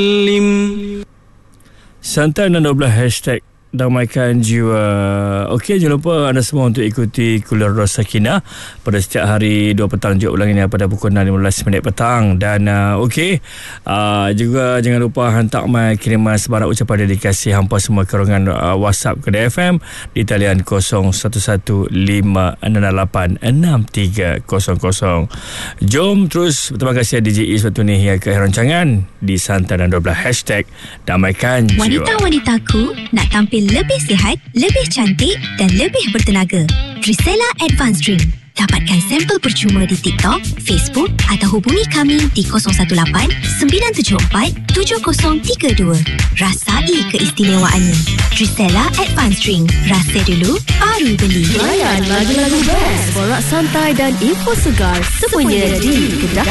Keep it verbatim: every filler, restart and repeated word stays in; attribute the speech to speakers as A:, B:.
A: Santai enam dua belas hashtag damaikan jiwa. Okey, jangan lupa anda semua untuk ikuti Kuliah Rosa Sakinah pada setiap hari dua petang, juga ulangannya pada pukul enam lima belas minit petang. Dan uh, okey, uh, juga jangan lupa hantar mai kiriman sebarang ucapan dedikasi hampa semua ke ruangan uh, WhatsApp Kedah F M di talian kosong satu satu lima enam lapan enam tiga kosong kosong. Jom terus, terima kasih D J E waktu ni hingga ke akhir rancangan di Santai enam dua belas hashtag damaikan jiwa.
B: Wanita-wanitaku nak tampil lebih sihat, lebih cantik dan lebih bertenaga. Trisella Advanced Drink. Dapatkan sampel percuma di TikTok, Facebook atau hubungi kami di kosong satu lapan sembilan tujuh empat tujuh kosong tiga dua. Rasai keistimewaannya. Trisella Advanced Drink. Rasa dulu, baru beli.
C: Layan lagu-lagu best, borak santai dan info segar semuanya di Kedah